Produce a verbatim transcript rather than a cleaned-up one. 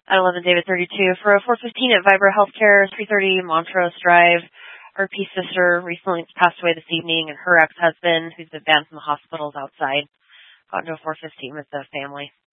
At eleven David thirty-two for a four fifteen at Vibra Healthcare, three thirty Montrose Drive. R P sister recently passed away this evening, and her ex-husband, who's been banned from the hospitals outside, got into a four fifteen with the family.